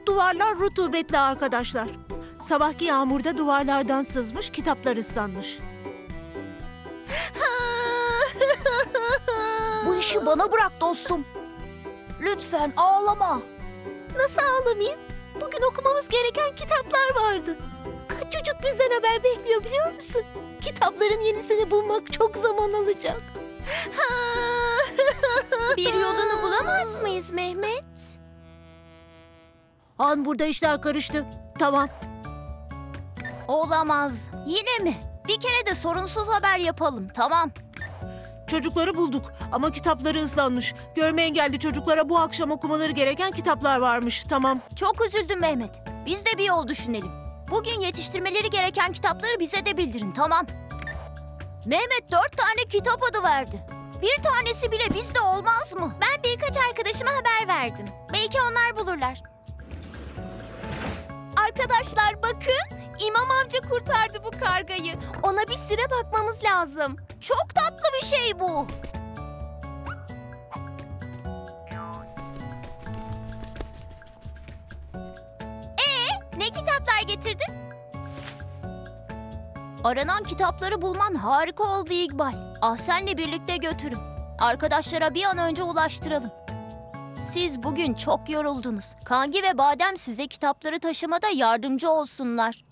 duvarlar rutubetli arkadaşlar. Sabahki yağmurda duvarlardan sızmış, kitaplar ıslanmış. Bu işi bana bırak dostum. Lütfen ağlama. Nasıl ağlamayayım? Bugün okumamız gereken kitaplar vardı. Kaç çocuk bizden haber bekliyor biliyor musun? Kitapların yenisini bulmak çok zaman alacak. Bir yolunu bulamaz mıyız Mehmet? Han, burada işler karıştı. Tamam. Olamaz. Yine mi? Bir kere de sorunsuz haber yapalım, tamam. Çocukları bulduk ama kitapları ıslanmış. Görme engelli çocuklara bu akşam okumaları gereken kitaplar varmış. Tamam. Çok üzüldüm Mehmet. Biz de bir yol düşünelim. Bugün yetiştirmeleri gereken kitapları bize de bildirin, tamam. Mehmet 4 tane kitap adı verdi. Bir tanesi bile bizde olmaz mı? Ben birkaç arkadaşıma haber verdim. Belki onlar bulurlar. Arkadaşlar bakın, İmam amca kurtardı bu kargayı. Ona bir süre bakmamız lazım. Çok tatlı bir şey bu. Ne kitaplar getirdin? Aranan kitapları bulman harika oldu İkbal. Ahsen'le birlikte götürün. Arkadaşlara bir an önce ulaştıralım. Siz bugün çok yoruldunuz. Kangi ve Badem size kitapları taşımada yardımcı olsunlar.